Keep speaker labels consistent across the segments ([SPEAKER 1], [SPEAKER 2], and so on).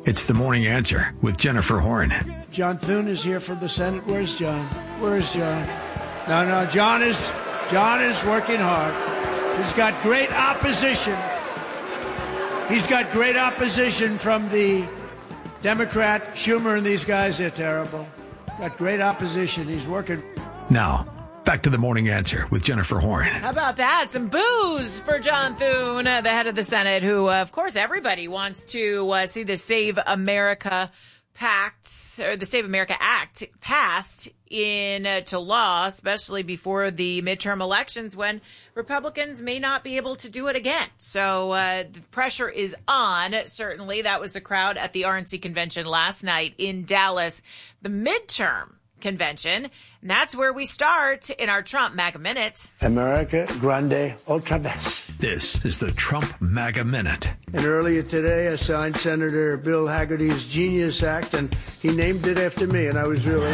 [SPEAKER 1] It's The Morning Answer with Jennifer Horn.
[SPEAKER 2] John Thune is here from the Senate. Where's John? Where's John? No, John is working hard. He's got great opposition. He's got great opposition from the Democrat, Schumer, and these guys. They're terrible. Got great opposition. He's working.
[SPEAKER 1] Now, back to The Morning Answer with Jennifer Horn.
[SPEAKER 3] How about that? Some boos for John Thune, the head of the Senate, who, of course, everybody wants to see the Save America Pact, or the Save America Act, passed into law, especially before the midterm elections when Republicans may not be able to do it again. So the pressure is on, certainly. That was the crowd at the RNC convention last night in Dallas. The midterm convention, and that's where we start in our Trump MAGA Minute.
[SPEAKER 2] America Grande Ultra Best.
[SPEAKER 1] This is the Trump MAGA Minute.
[SPEAKER 2] And earlier today, I signed Senator Bill Hagerty's Genius Act, and he named it after me, and I was really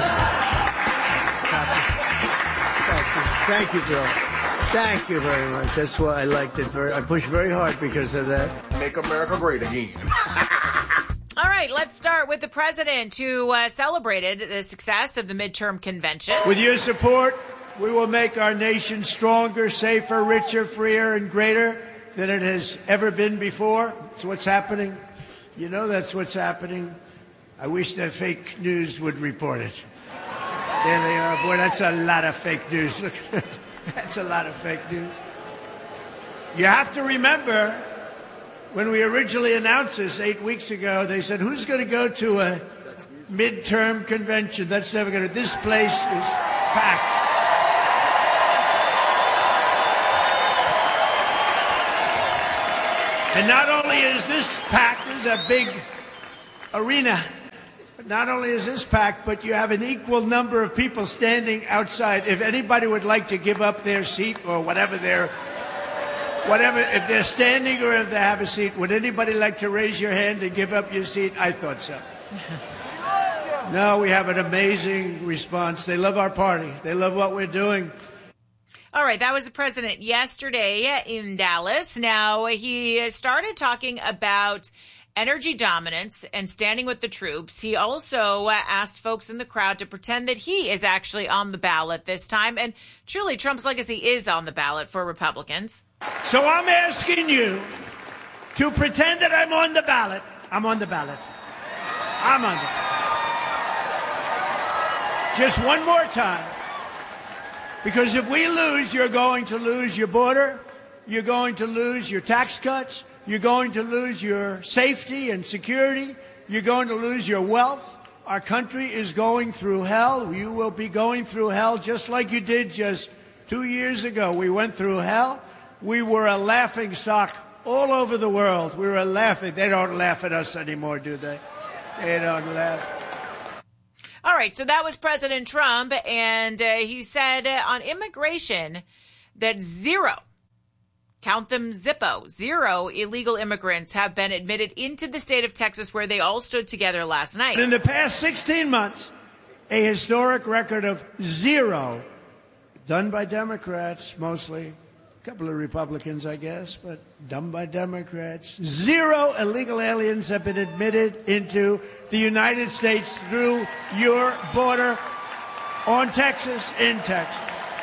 [SPEAKER 2] happy. Thank you, Bill. Thank you very much. That's why I liked it. I pushed very hard because of that.
[SPEAKER 4] Make America great again.
[SPEAKER 3] All right, let's start with the president who celebrated the success of the midterm convention.
[SPEAKER 2] With your support, we will make our nation stronger, safer, richer, freer, and greater than it has ever been before. That's what's happening. You know that's what's happening. I wish that fake news would report it. There they are. Boy, that's a lot of fake news. Look, that's a lot of fake news. You have to remember, when we originally announced this 8 weeks ago, they said, who's going to go to a midterm convention? That's never going to. This place is packed. And not only is this packed, this is a big arena, but not only is this packed, but you have an equal number of people standing outside. If anybody would like to give up their seat or whatever, if they're standing or if they have a seat, would anybody like to raise your hand and give up your seat? I thought so. No, we have an amazing response. They love our party. They love what we're doing.
[SPEAKER 3] All right, that was the president yesterday in Dallas. Now, he started talking about energy dominance and standing with the troops. He also asked folks in the crowd to pretend that he is actually on the ballot this time. And truly, Trump's legacy is on the ballot for Republicans.
[SPEAKER 2] So I'm asking you to pretend that I'm on the ballot. I'm on the ballot. I'm on the ballot. Just one more time. Because if we lose, you're going to lose your border. You're going to lose your tax cuts. You're going to lose your safety and security. You're going to lose your wealth. Our country is going through hell. You will be going through hell just like you did just 2 years ago. We went through hell. We were a laughing stock all over the world. We were laughing. They don't laugh at us anymore, do they? They don't laugh.
[SPEAKER 3] All right, so that was President Trump, and he said on immigration that zero, count them Zippo, zero illegal immigrants have been admitted into the state of Texas where they all stood together last night.
[SPEAKER 2] In the past 16 months, a historic record of zero, done by Democrats mostly. A couple of Republicans, I guess, but done by Democrats. Zero illegal aliens have been admitted into the United States through your border on Texas, in Texas.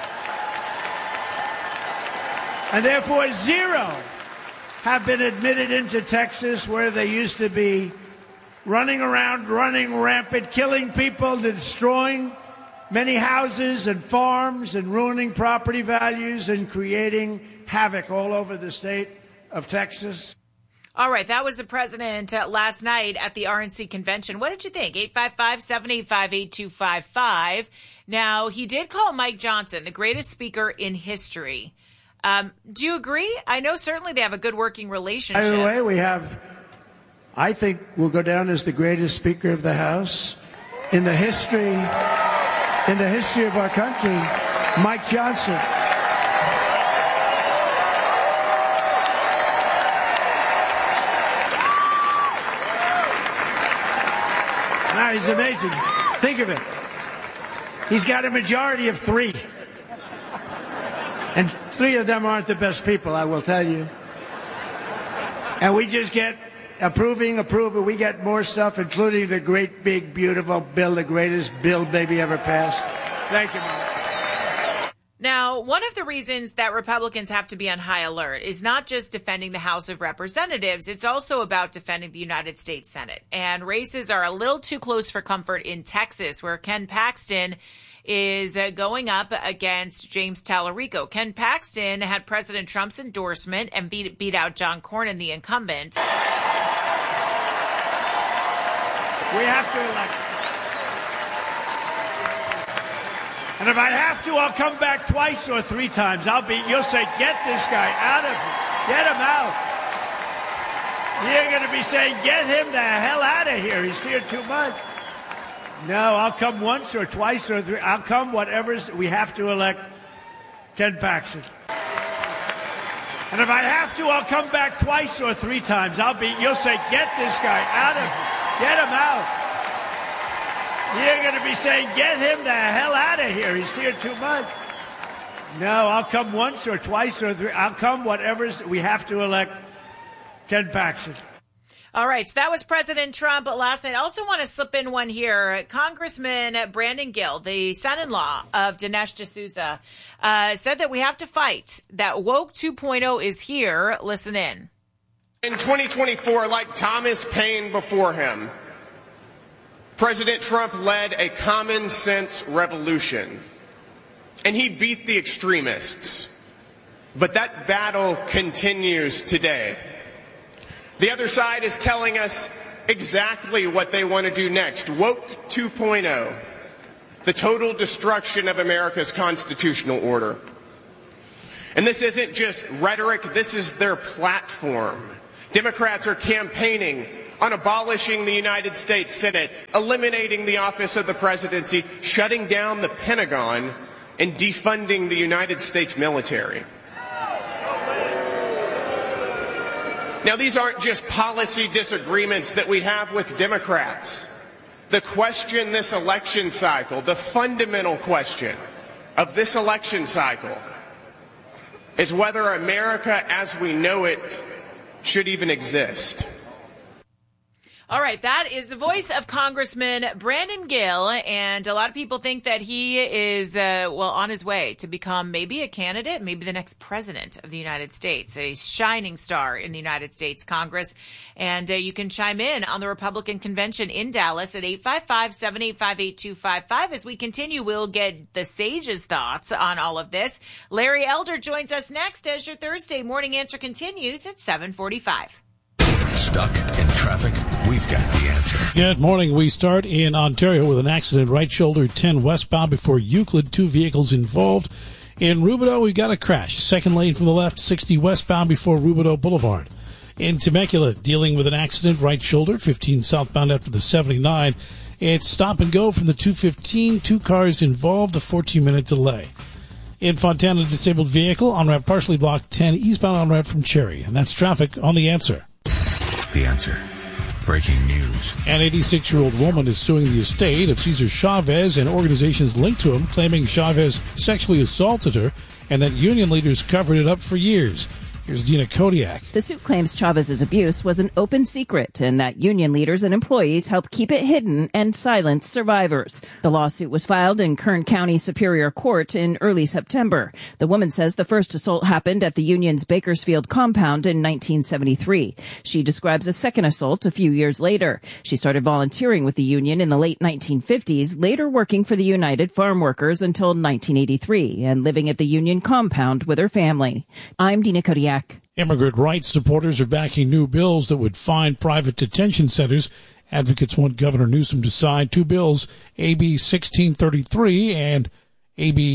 [SPEAKER 2] And therefore, zero have been admitted into Texas where they used to be running around, running rampant, killing people, destroying many houses and farms and ruining property values and creating havoc all over the state of Texas.
[SPEAKER 3] All right, that was the president last night at the RNC convention. What did you think? 855-785-8255. Now, he did call Mike Johnson the greatest speaker in history. Do you agree? I know certainly they have a good working relationship.
[SPEAKER 2] By the way, I think we'll go down as the greatest speaker of the House in the history of our country, Mike Johnson. Now, he's amazing. Think of it. He's got a majority of 3. And 3 of them aren't the best people, I will tell you. And we just get Approving. We get more stuff, including the great, big, beautiful bill, the greatest bill maybe ever passed. Thank you, Mark.
[SPEAKER 3] Now, one of the reasons that Republicans have to be on high alert is not just defending the House of Representatives. It's also about defending the United States Senate. And races are a little too close for comfort in Texas, where Ken Paxton is going up against James Tallarico. Ken Paxton had President Trump's endorsement and beat out John Cornyn, the incumbent.
[SPEAKER 2] We have to elect. And if I have to, I'll come back twice or three times. You'll say, get this guy out of here. Get him out. You're going to be saying, get him the hell out of here. He's here too much. No, I'll come once or twice or three. I'll come whatever's. We have to elect Ken Paxton. And if I have to, I'll come back twice or three times. You'll say, get this guy out of here. Get him out. You're going to be saying, get him the hell out of here. He's here too much. No, I'll come once or twice or three. I'll come whatever's. We have to elect Ken Paxton.
[SPEAKER 3] All right. So that was President Trump last night. I also want to slip in one here. Congressman Brandon Gill, the son-in-law of Dinesh D'Souza, said that we have to fight, that woke 2.0 is here. Listen in.
[SPEAKER 4] In 2024, like Thomas Paine before him, President Trump led a common sense revolution, and he beat the extremists. But that battle continues today. The other side is telling us exactly what they want to do next. Woke 2.0, the total destruction of America's constitutional order. And this isn't just rhetoric, this is their platform. Democrats are campaigning on abolishing the United States Senate, eliminating the office of the presidency, shutting down the Pentagon, and defunding the United States military. Now, these aren't just policy disagreements that we have with Democrats. The question this election cycle, the fundamental question of this election cycle, is whether America as we know it should even exist.
[SPEAKER 3] All right, that is the voice of Congressman Brandon Gill, and a lot of people think that he is, on his way to become maybe a candidate, maybe the next president of the United States, a shining star in the United States Congress. And you can chime in on the Republican convention in Dallas at 855-785-8255. As we continue, we'll get the Sage's thoughts on all of this. Larry Elder joins us next as your Thursday Morning Answer continues at 7:45.
[SPEAKER 1] Stuck in traffic? We've got the answer.
[SPEAKER 5] Good morning. We start in Ontario with an accident, right shoulder 10 westbound before Euclid, 2 vehicles involved. In Rubidoux, we've got a crash. Second lane from the left, 60 westbound before Rubidoux Boulevard. In Temecula, dealing with an accident, right shoulder, 15 southbound after the 79. It's stop and go from the 215, 2 cars involved, a 14-minute delay. In Fontana, disabled vehicle, on-ramp partially blocked, 10 eastbound on-ramp from Cherry. And that's traffic on The Answer.
[SPEAKER 1] The Answer. Breaking news.
[SPEAKER 5] An 86-year-old woman is suing the estate of Cesar Chavez and organizations linked to him, claiming Chavez sexually assaulted her and that union leaders covered it up for years. Here's Dina Kodiak.
[SPEAKER 6] The suit claims Chavez's abuse was an open secret and that union leaders and employees helped keep it hidden and silence survivors. The lawsuit was filed in Kern County Superior Court in early September. The woman says the first assault happened at the union's Bakersfield compound in 1973. She describes a second assault a few years later. She started volunteering with the union in the late 1950s, later working for the United Farm Workers until 1983 and living at the union compound with her family. I'm Dina Kodiak.
[SPEAKER 5] Immigrant rights supporters are backing new bills that would fine private detention centers. Advocates want Governor Newsom to sign 2 bills, AB 1633 and AB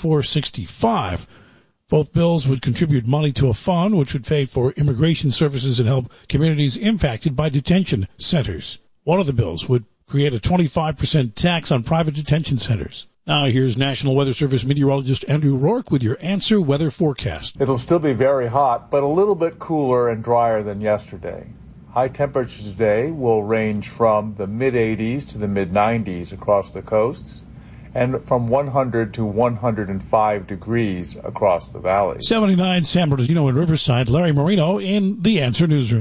[SPEAKER 5] 2465. Both bills would contribute money to a fund which would pay for immigration services and help communities impacted by detention centers. One of the bills would create a 25% tax on private detention centers. Now here's National Weather Service meteorologist Andrew Rourke with your Answer weather forecast.
[SPEAKER 7] It'll still be very hot, but a little bit cooler and drier than yesterday. High temperatures today will range from the mid-80s to the mid-90s across the coasts and from 100 to 105 degrees across the valley.
[SPEAKER 5] 79 San Bernardino and Riverside. Larry Marino in the Answer Newsroom.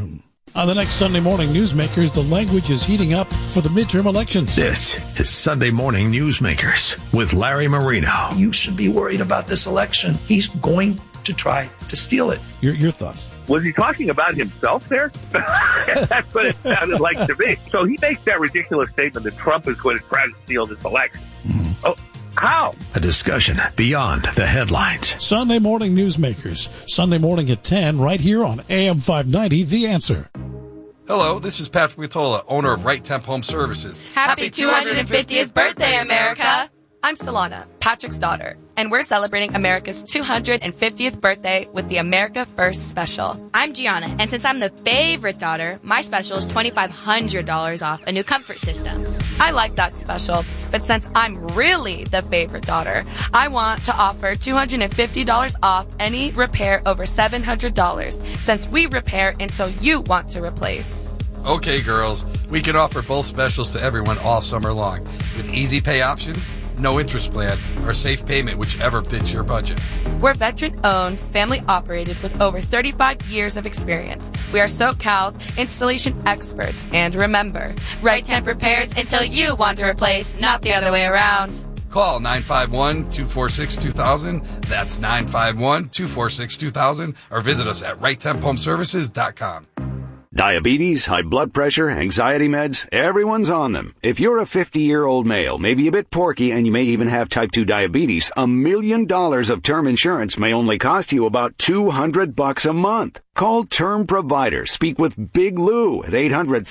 [SPEAKER 5] On the next Sunday Morning Newsmakers, the language is heating up for the midterm elections.
[SPEAKER 1] This is Sunday Morning Newsmakers with Larry Marino.
[SPEAKER 8] You should be worried about this election. He's going to try to steal it.
[SPEAKER 5] Your thoughts?
[SPEAKER 9] Was he talking about himself there? That's what it sounded like to me. So he makes that ridiculous statement that Trump is going to try to steal this election. Oh, how?
[SPEAKER 1] A discussion beyond the headlines.
[SPEAKER 5] Sunday Morning Newsmakers, Sunday morning at 10, right here on AM 590, The Answer.
[SPEAKER 10] Hello, this is Patrick Matola, owner of Right Temp Home Services.
[SPEAKER 11] Happy 250th birthday, America! I'm Solana, Patrick's daughter, and we're celebrating America's 250th birthday with the America First special.
[SPEAKER 12] I'm Gianna, and since I'm the favorite daughter, my special is $2,500 off a new comfort system.
[SPEAKER 11] I like that special, but since I'm really the favorite daughter, I want to offer $250 off any repair over $700, since we repair until you want to replace.
[SPEAKER 10] Okay, girls, we can offer both specials to everyone all summer long, with easy pay options, no interest plan, or safe payment, whichever fits your budget.
[SPEAKER 11] We're veteran-owned, family-operated with over 35 years of experience. We are SoCal's installation experts. And remember,
[SPEAKER 12] Right Temp repairs until you want to replace, not the other way around.
[SPEAKER 10] Call 951-246-2000. That's 951-246-2000. Or visit us at righttemphomeservices.com.
[SPEAKER 13] Diabetes, high blood pressure, anxiety meds, everyone's on them. If you're a 50-year-old male, maybe a bit porky, and you may even have type 2 diabetes, $1 million of term insurance may only cost you about $200 a month. Call Term Provider. Speak with Big Lou at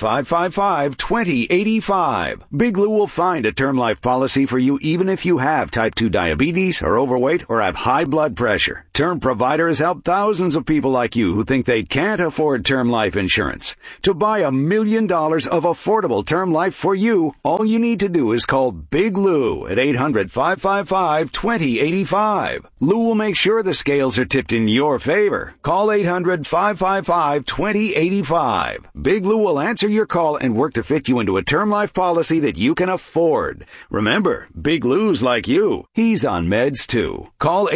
[SPEAKER 13] 800-555-2085. Big Lou will find a term life policy for you even if you have type 2 diabetes, are overweight, or have high blood pressure. Term Provider has helped thousands of people like you who think they can't afford term life insurance. To buy $1 million of affordable term life for you, all you need to do is call Big Lou at 800-555-2085. Lou will make sure the scales are tipped in your favor. Call 800-555-2085. Big Lou will answer your call and work to fit you into a term life policy that you can afford. Remember, Big Lou's like you. He's on meds too. Call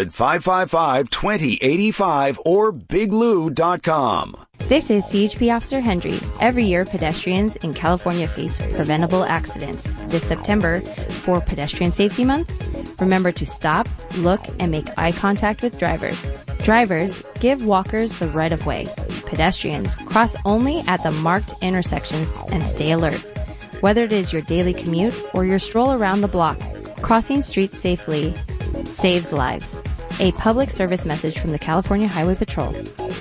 [SPEAKER 13] 800-555-2085 or biglou.com.
[SPEAKER 14] This is CHP Officer Hendry. Every year, pedestrians in California face preventable accidents. This September, for Pedestrian Safety Month, remember to stop, look, and make eye contact with drivers. Drivers, give walkers the right of way. Pedestrians, cross only at the marked intersections and stay alert. Whether it is your daily commute or your stroll around the block, crossing streets safely saves lives. A public service message from the California Highway Patrol.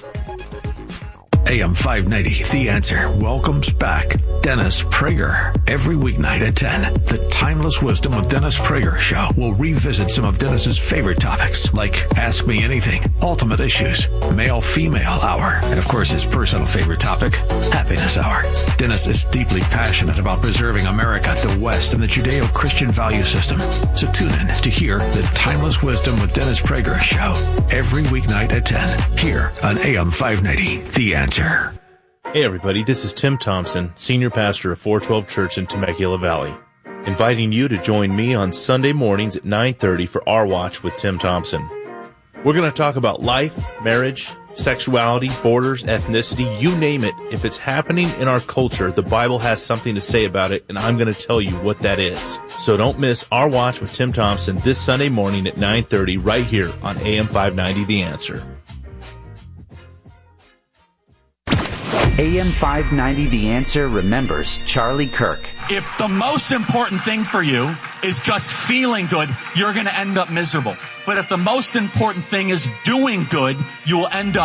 [SPEAKER 1] AM 590, The Answer, welcomes back Dennis Prager. Every weeknight at 10, the Timeless Wisdom with Dennis Prager show will revisit some of Dennis's favorite topics, like Ask Me Anything, Ultimate Issues, Male-Female Hour, and of course his personal favorite topic, Happiness Hour. Dennis is deeply passionate about preserving America, the West, and the Judeo-Christian value system. So tune in to hear the Timeless Wisdom with Dennis Prager show every weeknight at 10, here on AM 590, The Answer.
[SPEAKER 15] Hey everybody, this is Tim Thompson, Senior Pastor of 412 Church in Temecula Valley, inviting you to join me on Sunday mornings at 9:30 for Our Watch with Tim Thompson. We're going to talk about life, marriage, sexuality, borders, ethnicity, you name it. If it's happening in our culture, the Bible has something to say about it, and I'm going to tell you what that is. So don't miss Our Watch with Tim Thompson this Sunday morning at 9:30 right here on AM 590 The Answer.
[SPEAKER 16] AM 590 The Answer remembers Charlie Kirk.
[SPEAKER 17] If the most important thing for you is just feeling good, you're going to end up miserable. But if the most important thing is doing good, you will end up